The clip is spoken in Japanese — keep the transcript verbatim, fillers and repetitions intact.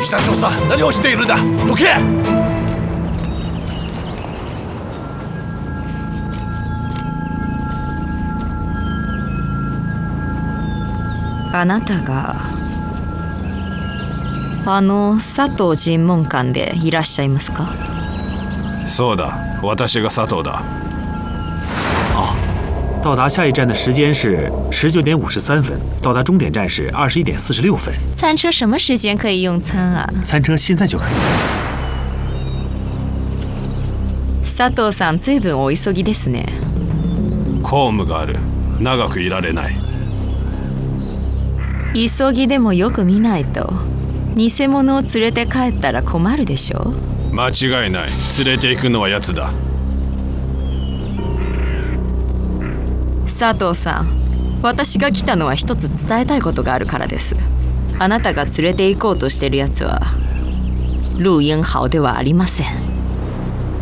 北少佐、何をしているんだ。どけ。 あなたがあの佐藤尋問官でいらっしゃいますか？ そうだ、私が佐藤だ。 哦，到达下一站的时间是十九点五十三分，到达终点站是二十一点四十六分。 餐车什么时间可以用餐啊？ 餐车现在就可以。 佐藤さん、随分お急ぎですね。 公務がある。長くいられない。 急ぎでもよく見ないと偽物を連れて帰ったら困るでしょ。 間違いない。連れて行くのは奴だ。 佐藤さん、私が来たのは一つ伝えたいことがあるからです。あなたが連れて行こうとしているやつは陸英豪ではありません。